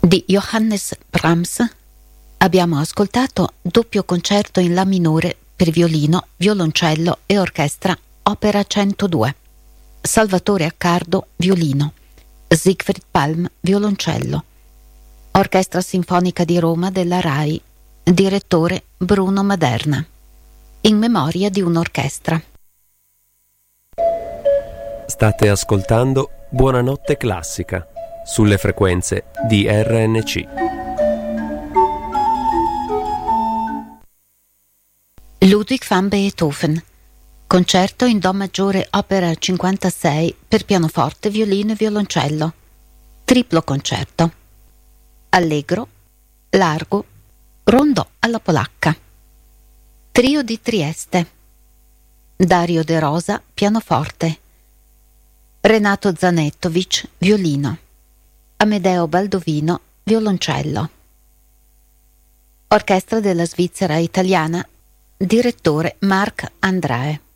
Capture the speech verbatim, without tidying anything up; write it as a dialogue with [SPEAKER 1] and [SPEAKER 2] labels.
[SPEAKER 1] Di Johannes Brahms abbiamo ascoltato Doppio concerto in La minore per violino, violoncello e orchestra, opera centodue. Salvatore Accardo, violino. Siegfried Palm, violoncello. Orchestra Sinfonica di Roma della RAI. Direttore Bruno Maderna. In memoria di un'orchestra.
[SPEAKER 2] State ascoltando Buonanotte Classica sulle frequenze di R N C.
[SPEAKER 1] Ludwig van Beethoven. Concerto in Do maggiore, opera cinquantasei, per pianoforte, violino e violoncello. Triplo concerto. Allegro, largo, rondò alla polacca. Trio di Trieste. Dario De Rosa, pianoforte. Renato Zanettovic, violino. Amedeo Baldovino, violoncello. Orchestra della Svizzera Italiana. Direttore Marc Andrae.